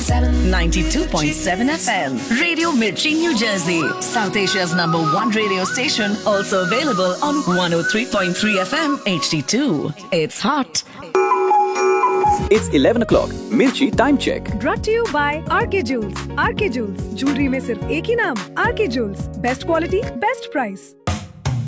92.7 FM. Radio Mirchi, New Jersey. South Asia's #1 radio station. Also available on 103.3 FM HD2. It's hot. It's 11 o'clock. Mirchi time check. Brought to you by RK Jewels. RK Jewels, jewelry में सिर्फ एक ही नाम, RK Jewels. Best quality, best price.